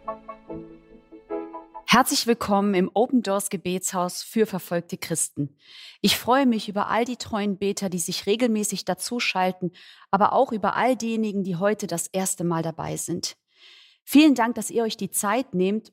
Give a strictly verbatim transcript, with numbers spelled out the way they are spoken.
Herzlich willkommen im Open Doors Gebetshaus für verfolgte Christen. Ich freue mich über all die treuen Beter, die sich regelmäßig dazuschalten, aber auch über all diejenigen, die heute das erste Mal dabei sind. Vielen Dank, dass ihr euch die Zeit nehmt,